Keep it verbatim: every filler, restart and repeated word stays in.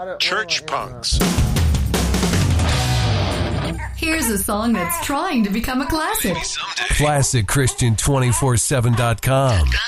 Church punks. Here's a song that's trying to become a classic. Classic Christian two forty-seven dot com.